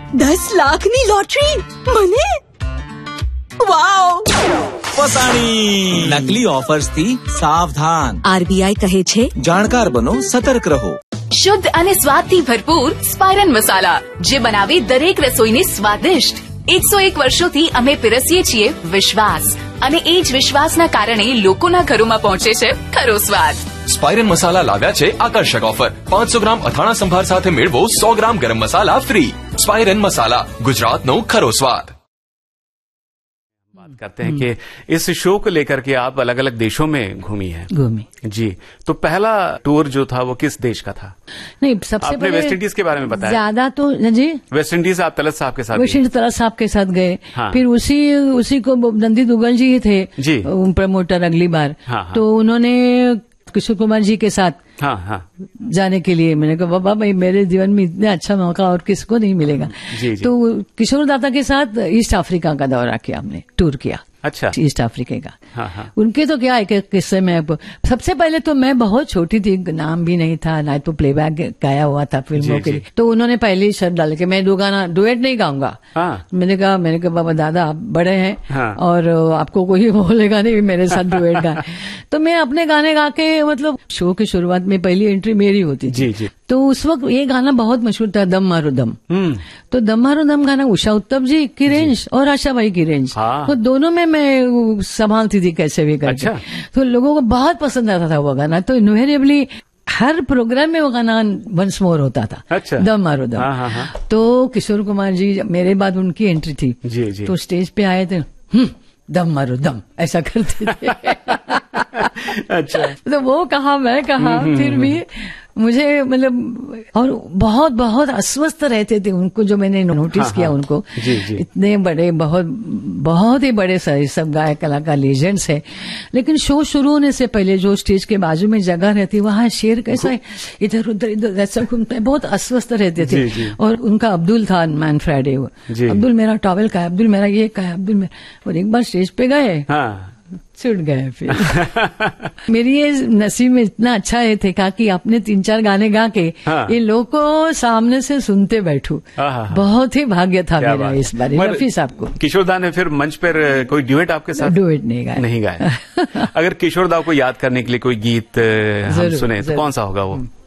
10 લાખની લોટરી મને? વાવ! ફસાણી! નકલી ઓફર્સ થી સાવધાન. આરબીઆઈ કહે છે, જાણકાર બનો, સતર્ક રહો. શુદ્ધ અને સ્વાદથી ભરપૂર સ્પાયરન મસાલા, જે બનાવે દરેક રસોઈને સ્વાદિષ્ટ. 101 વર્ષોથી અમે પીરસીએ છીએ વિશ્વાસ, અને એ જ વિશ્વાસના કારણે લોકોના ઘરોમાં પહોંચે છે ખરો સ્વાદ. સ્પાયરન મસાલા લાવ્યા છે આકર્ષક ઓફર. 500 ગ્રામ અથાણા સંભાર સાથે મેળવો 100 ગ્રામ ગરમ મસાલા फ्री. स्पायरन मसाला, गुजरात नो खरो स्वाद. बात करते हैं कि इस शो को लेकर के आप अलग अलग देशों में घूमी हैं. जी, तो पहला टूर जो था वो किस देश का था? नहीं, सबसे आपने वेस्ट इंडीज के बारे में बताया. ज्यादा तो जी वेस्ट इंडीज आप तलत साहब के साथ, वेस्ट इंडीज तलत साहब के साथ गए. हाँ. फिर उसी को नंदी दुग्गल जी ही थे जी, प्रमोटर अगली बार. हाँ, हाँ. तो उन्होंने किशोर कुमार जी के साथ जाने के लिए, मैंने कहा बाबा भाई मेरे जीवन में इतना अच्छा मौका और किसको नहीं मिलेगा. जी, जी. तो किशोर दाता के साथ ईस्ट अफ्रीका का दौरा किया, हमने टूर किया. अच्छा. ईस्ट अफ्रीका का. हाँ, हाँ. उनके तो क्या एक किस्से में, सबसे पहले तो मैं बहुत छोटी थी, नाम भी नहीं था, ना तो प्लेबैक गाया हुआ था फिल्मों के लिए. तो उन्होंने पहले ही शर्त डाल के मैं 2 गाना डुएट नहीं गाऊंगा. हाँ. मैंने कहा बाबा दादा आप बड़े हैं. हाँ. और आपको कोई बोलेगा नहीं मेरे साथ डुएट गाए. तो मैं अपने गाने गा के, मतलब शो की शुरुआत में पहली एंट्री मेरी होती थी. जी, जी. तो उस वक्त ये गाना बहुत मशहूर था, दम मारो दम. तो दम मारो दम गाना उषा उत्तम जी की रेंज और आशा भाई की रेंज, तो दोनों में मैं संभालती थी कैसे भी करके. अच्छा. तो लोगों को बहुत पसंद आता था वो गाना. तो इनवेरिएबली हर प्रोग्राम में वो गाना वंस मोर होता था. अच्छा. दम मारो दम. हाँ, हाँ. तो किशोर कुमार जी मेरे बाद उनकी एंट्री थी. जी, जी. तो स्टेज पे आए थे, दम मारो दम ऐसा करते थे. अच्छा. तो वो कहा, मैं कहा, फिर भी मुझे मतलब, और बहुत बहुत अस्वस्थ रहते थे उनको, जो मैंने नोटिस किया उनको. जी, जी. इतने बड़े, बहुत ही बड़े सब गायक कलाकार लेजेंड्स है, लेकिन शो शुरू होने से पहले जो स्टेज के बाजू में जगह रहती, वहां शेर कैसा इधर उधर ऐसा घूमता है, बहुत अस्वस्थ रहते थे. जी, जी. और उनका अब्दुल था, मैन फ्राइडे, अब्दुल मेरा टॉवेल का है, अब्दुल मेरा ये का है, अब्दुल मेरा. और एक बार स्टेज पे गए, छूट गए. फिर मेरी ये नसीब में इतना अच्छा ये थे कि आपने 3-4 गाने गा के ये लोगों को सामने से सुनते बैठू. बहुत ही भाग्य था मेरा इस बार. रफी साहब को किशोरदा ने फिर मंच पर कोई ड्यूएट आपके साथ? ड्यूएट नहीं गाया. अगर किशोरदा को याद करने के लिए कोई गीत हम सुने तो कौन सा होगा वो?